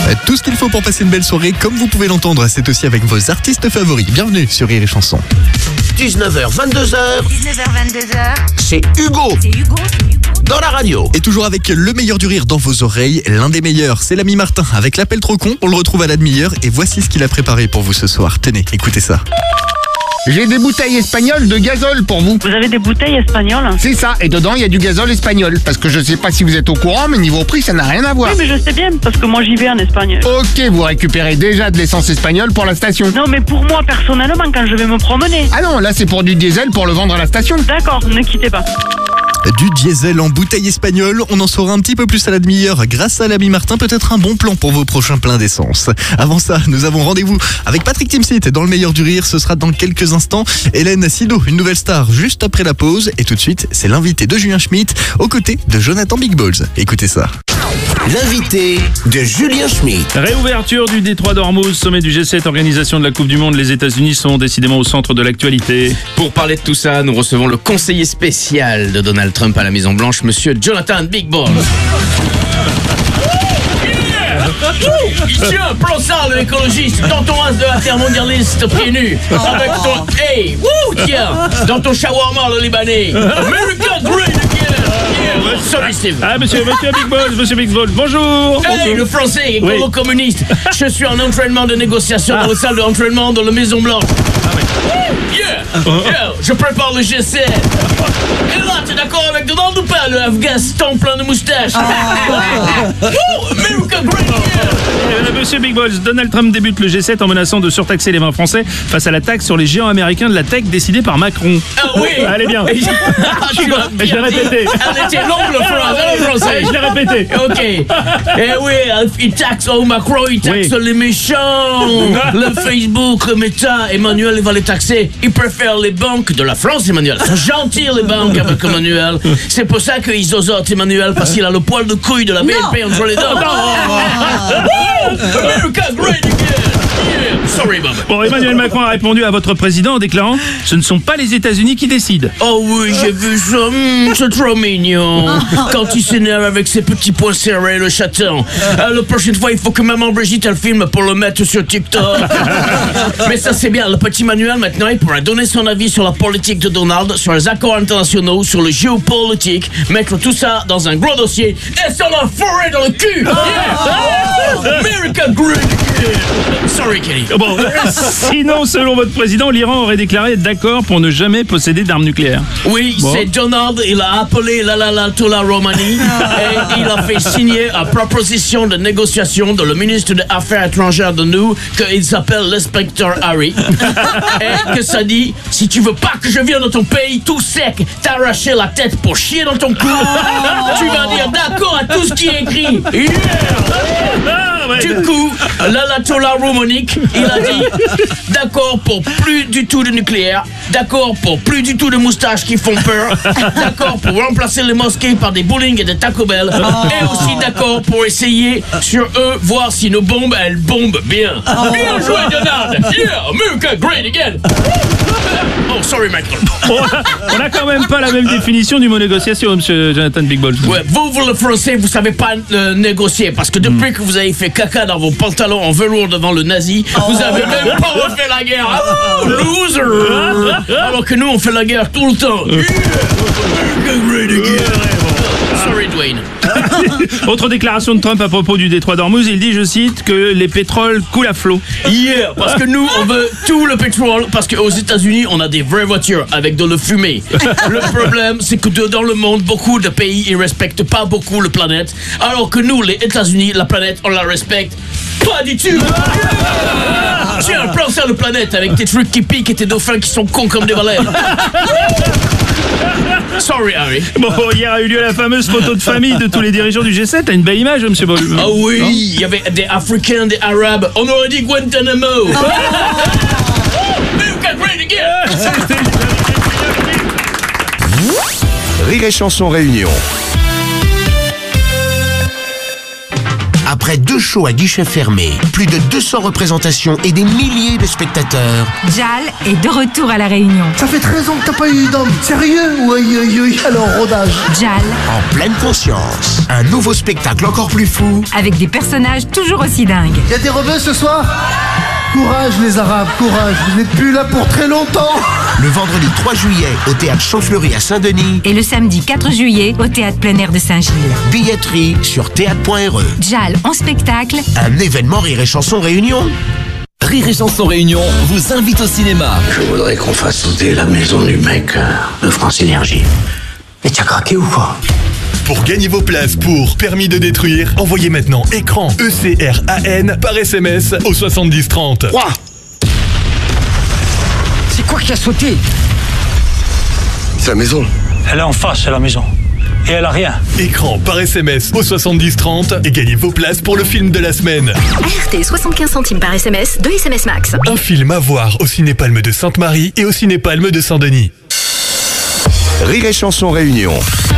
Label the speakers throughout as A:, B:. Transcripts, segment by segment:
A: Tout ce qu'il faut pour passer une belle soirée, comme vous pouvez l'entendre, c'est aussi avec vos artistes favoris. Bienvenue sur Rire et Chanson.
B: 19h, 22h.
C: 19h, 22h.
B: C'est Hugo. Dans la radio.
A: Et toujours avec le meilleur du rire dans vos oreilles, l'un des meilleurs, c'est l'ami Martin avec l'appel trop con. On le retrouve à la demi-heure et voici ce qu'il a préparé pour vous ce soir. Tenez, écoutez ça.
D: J'ai des bouteilles espagnoles de gazole pour vous.
E: Vous avez des bouteilles espagnoles?
D: C'est ça, et dedans il y a du gazole espagnol. Parce que je sais pas si vous êtes au courant, mais niveau prix ça n'a rien à voir.
E: Oui, mais je sais bien, parce que moi j'y vais en Espagne.
D: Ok, vous récupérez déjà de l'essence espagnole pour la station.
E: Non, mais pour moi, personnellement, quand je vais me promener.
D: Ah non, là c'est pour du diesel pour le vendre à la station.
E: D'accord, ne quittez pas.
A: Du diesel en bouteille espagnole, on en saura un petit peu plus à la demi-heure. Grâce à l'ami Martin, peut-être un bon plan pour vos prochains pleins d'essence. Avant ça, nous avons rendez-vous avec Patrick Timsit dans le meilleur du rire. Ce sera dans quelques instants. Hélène Sido, une nouvelle star juste après la pause. Et tout de suite, c'est l'invité de Julien Schmitt aux côtés de Jonathan Big Balls. Écoutez ça.
B: L'invité de Julien Schmitt.
F: Réouverture du Détroit d'Ormuz, sommet du G7, organisation de la Coupe du Monde. Les États-Unis sont décidément au centre de l'actualité.
G: Pour parler de tout ça, nous recevons le conseiller spécial de Donald Trump à la Maison-Blanche, monsieur Jonathan Big Balls. Tiens, plan ça, l'écologiste, dans ton as de intermondialiste pieds nus, avec ton hey, wouh, tiens, dans ton shawarma le Libanais. America great again. Yeah, sorry Steve.
F: Ah, monsieur Big Balls, bonjour.
G: Hey, le français,
F: Oui.
G: communiste. Je suis en entraînement de négociation dans la salle d'entraînement de la Maison Blanche. Yeah, je prépare le G7. Et là, t'es d'accord avec Donald ou pas, le Afghanistan plein de moustaches? America great again.
F: Monsieur Big Balls, Donald Trump débute le G7 en menaçant de surtaxer les vins français face à la taxe sur les géants américains de la tech décidée par Macron.
G: Ah oui.
F: Allez bien.
G: Tu l'as
F: Je l'ai répété.
G: Elle était longue, le phrase, hein, le français.
F: Je l'ai répété.
G: Ok. Eh oui, il taxe, Macron, il taxe
F: Oui.
G: les méchants. Le Facebook, le Meta, Emmanuel, il va les taxer. Il préfère les banques de la France, Emmanuel. Ils sont gentils, les banques, avec Emmanuel. C'est pour ça qu'ils zozotent, Emmanuel, parce qu'il a le poil de couille de la BNP entre les dents. America great again. Yeah. Sorry, Bob.
F: Bon, Emmanuel Macron a répondu à votre président en déclarant « Ce ne sont pas les États-Unis qui décident ».
G: Oh oui, j'ai vu ça, c'est trop mignon. Quand il s'énerve avec ses petits poings serrés, le chaton. La prochaine fois, il faut que maman Brigitte elle filme pour le mettre sur TikTok. Mais ça c'est bien, le petit Manuel maintenant, il pourra donner son avis sur la politique de Donald, sur les accords internationaux, sur le géopolitique, mettre tout ça dans un gros dossier et s'en a fourré dans le cul. Yeah. America great again. Sorry, Kelly.
F: Bon, sinon, selon votre président, l'Iran aurait déclaré être d'accord pour ne jamais posséder d'armes nucléaires.
G: Oui,
F: Bon.
G: c'est Donald, il a appelé l'Ayatollah Romani et il a fait signer une proposition de négociation de le ministre des Affaires étrangères de nous, qu'il s'appelle l'inspecteur Harry. Et que ça dit, si tu veux pas que je vienne dans ton pays tout sec, t'arracher la tête pour chier dans ton cou, tu vas dire d'accord à tout ce qui est écrit. Yeah.
F: Ah, ouais.
G: Du coup, l'Ayatollah Romanique, il a dit d'accord pour plus du tout de nucléaire, d'accord pour plus du tout de moustaches qui font peur, d'accord pour remplacer les mosquées par des bowling et des Taco Bell, et aussi d'accord pour essayer sur eux voir si nos bombes elles bombent bien. Bien joué, Donald. Yeah, America great again. Oh, sorry, Michael.
F: On a quand même pas la même définition du mot négociation, monsieur Jonathan Big Balls.
G: Ouais, vous le français, vous savez pas négocier parce que depuis que vous avez fait caca dans vos pantalons en velours devant le nazi, vous avez même pas refait la guerre. Oh, loser. Alors que nous, on fait la guerre tout le temps. Sorry, Dwayne.
F: Autre déclaration de Trump à propos du Détroit d'Ormuz, il dit, je cite, que les pétroles coulent à flot.
G: Yeah, parce que nous, on veut tout le pétrole, parce qu'aux États-Unis, on a des vraies voitures avec de la fumée. Le problème, c'est que dans le monde, beaucoup de pays, ils respectent pas beaucoup la planète, alors que nous, les États-Unis, la planète, on la respecte pas du tout. Tiens, prends ça, la planète, avec tes trucs qui piquent et tes dauphins qui sont cons comme des baleines. Sorry, Harry.
F: Bon, hier a eu lieu la fameuse photo de famille de tous les dirigeants du G7. T'as une belle image, monsieur Ball.
G: Ah oui, il y avait des Africains, des Arabes. On aurait dit Guantanamo. America great again.
B: Rire et Chanson Réunion. Après 2 shows à guichet fermé, plus de 200 représentations et des milliers de spectateurs,
C: Jal est de retour à La Réunion.
H: Ça fait 13 ans que t'as pas eu d'homme. Sérieux? Oui. Alors, rodage.
C: Jal,
B: en pleine conscience. Un nouveau spectacle encore plus fou.
C: avec des personnages toujours aussi dingues.
H: Y'a des rebeux ce soir? Courage les Arabes, courage. Vous n'êtes plus là pour très longtemps.
B: Le vendredi 3 juillet au théâtre Champfleury à Saint-Denis.
C: Et le samedi 4 juillet au théâtre plein air de Saint-Gilles.
B: Billetterie sur théâtre.re.
C: Jal en spectacle.
B: Un événement Rire et Chanson Réunion.
I: Rire et Chanson Réunion vous invite au cinéma.
J: Je voudrais qu'on fasse sauter la maison du mec de France Énergie. Mais t'as craqué ou quoi?
K: Pour gagner vos places pour Permis de détruire, envoyez maintenant écran ECRAN par SMS au 70 30.
D: Quoi? C'est quoi qui a sauté?
J: C'est la maison.
L: Elle est en face, c'est la maison. Et elle a rien.
K: Écran par SMS au 70 30 et gagnez vos places pour le film de la semaine.
M: ART 75 centimes par SMS, 2 SMS max.
K: Un film à voir au Ciné-Palme de Sainte-Marie et au Ciné-Palme de Saint-Denis.
B: Rire et Chanson Réunion.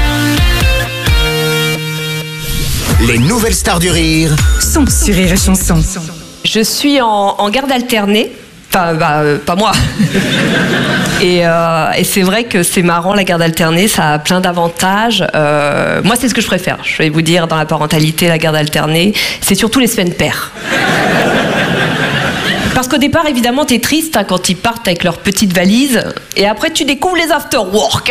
B: Les nouvelles stars du rire
C: Sont sur Rire et Chanson.
N: Je suis en garde alternée. Enfin, pas moi. Et c'est vrai que c'est marrant, la garde alternée, ça a plein d'avantages. Moi, c'est ce que je préfère. Je vais vous dire, dans la parentalité, la garde alternée, c'est surtout les semaines paires. Parce qu'au départ, évidemment, t'es triste quand ils partent avec leurs petites valises. Et après, tu découvres les after-work.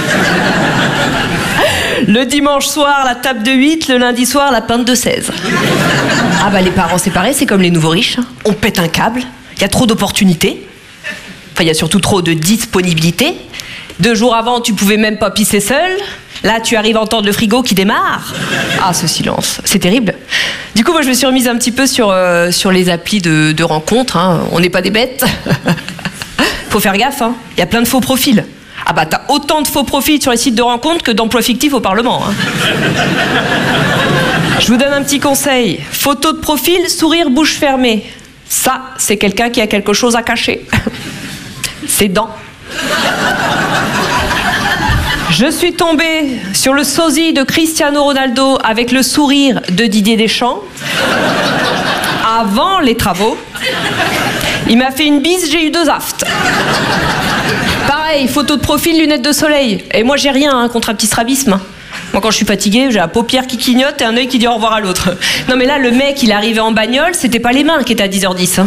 N: Le dimanche soir, la table de 8, le lundi soir, la pinte de 16. Ah bah les parents séparés, c'est comme les nouveaux riches. On pète un câble, il y a trop d'opportunités. Enfin, il y a surtout trop de disponibilité. 2 jours avant, tu pouvais même pas pisser seul. Là, tu arrives à entendre le frigo qui démarre. Ah, ce silence, c'est terrible. Du coup, moi, je me suis remise un petit peu sur les applis de rencontres. Hein. On n'est pas des bêtes. Faut faire gaffe, hein. Il y a plein de faux profils. Ah bah t'as autant de faux profils sur les sites de rencontres que d'emplois fictifs au Parlement. Hein. Je vous donne un petit conseil. Photo de profil, sourire bouche fermée. Ça, c'est quelqu'un qui a quelque chose à cacher. Ses dents. Je suis tombée sur le sosie de Cristiano Ronaldo avec le sourire de Didier Deschamps. Avant les travaux. Il m'a fait une bise, j'ai eu 2 aftes. Pareil, photo de profil, lunettes de soleil. Et moi, j'ai rien contre un petit strabisme. Moi, quand je suis fatiguée, j'ai la paupière qui clignote et un œil qui dit au revoir à l'autre. Non, mais là, le mec, il arrivait en bagnole, c'était pas les mains qui étaient à 10h10. Hein.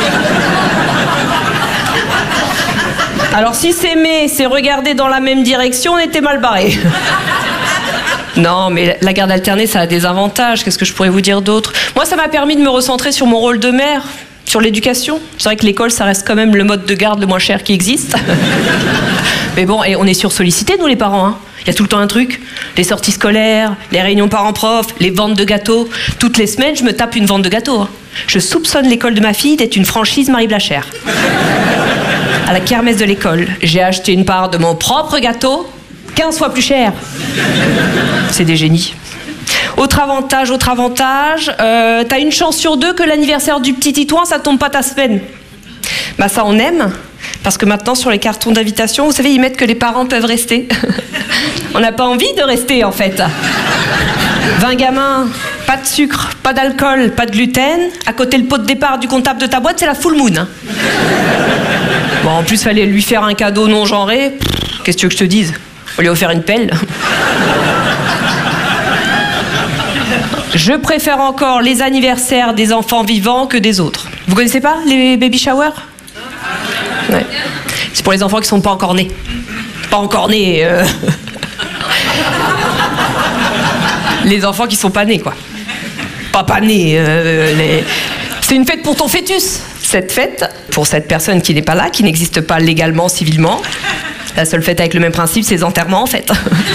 N: Alors, si s'aimer, c'est regarder dans la même direction, on était mal barrés. Non, mais la garde alternée, ça a des avantages. Qu'est-ce que je pourrais vous dire d'autre? Moi, ça m'a permis de me recentrer sur mon rôle de mère. Sur l'éducation. C'est vrai que l'école, ça reste quand même le mode de garde le moins cher qui existe. Mais bon, et on est sursollicités, nous les parents. Hein. Il y a tout le temps un truc. Les sorties scolaires, les réunions parents-prof, les ventes de gâteaux. Toutes les semaines, je me tape une vente de gâteaux. Hein. Je soupçonne l'école de ma fille d'être une franchise Marie Blachère. À la kermesse de l'école, j'ai acheté une part de mon propre gâteau, 15 fois plus cher. C'est des génies. Autre avantage, t'as une chance sur 2 que l'anniversaire du petit Titouan, ça tombe pas ta semaine. Bah ça on aime, parce que maintenant sur les cartons d'invitation, vous savez, ils mettent que les parents peuvent rester. On n'a pas envie de rester en fait. 20 gamins, pas de sucre, pas d'alcool, pas de gluten. À côté le pot de départ du comptable de ta boîte, c'est la full moon. Bon, en plus, fallait lui faire un cadeau non genré. Qu'est-ce que tu veux que je te dise? On lui a offert une pelle. Je préfère encore les anniversaires des enfants vivants que des autres. Vous connaissez pas les baby showers? Ouais. C'est pour les enfants qui sont pas encore nés. Pas encore nés. Les enfants qui sont pas nés, quoi. Pas nés. C'est une fête pour ton fœtus. Cette fête, pour cette personne qui n'est pas là, qui n'existe pas légalement, civilement. La seule fête avec le même principe, c'est les enterrements, en fait.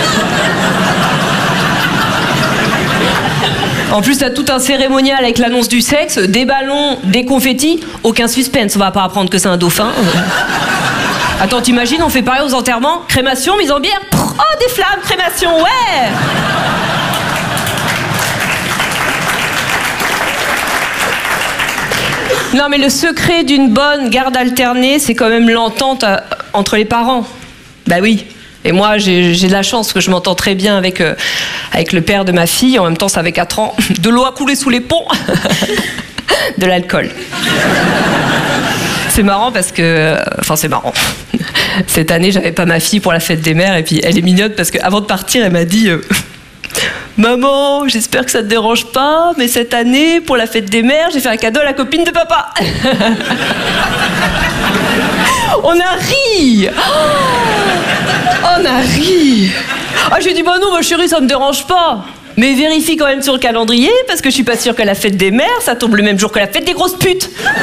N: En plus, t'as tout un cérémonial avec l'annonce du sexe, des ballons, des confettis, aucun suspense, on va pas apprendre que c'est un dauphin. Attends, t'imagines, on fait pareil aux enterrements, crémation, mise en bière, oh, des flammes, crémation, ouais. Non, mais le secret d'une bonne garde alternée, c'est quand même l'entente entre les parents. Bah oui. Et moi, j'ai de la chance que je m'entends très bien avec avec le père de ma fille. En même temps, ça avait 4 ans. De l'eau a coulé sous les ponts. De l'alcool. C'est marrant parce que... Enfin, c'est marrant. Cette année, j'avais pas ma fille pour la fête des mères. Et puis, elle est mignonne parce qu'avant de partir, elle m'a dit... Maman, j'espère que ça te dérange pas, mais cette année, pour la fête des mères, j'ai fait un cadeau à la copine de papa. On a ri. On a ri. Ah, j'ai dit, bah non, ma chérie, ça me dérange pas. Mais vérifie quand même sur le calendrier, parce que je suis pas sûre que la fête des mères, ça tombe le même jour que la fête des grosses putes.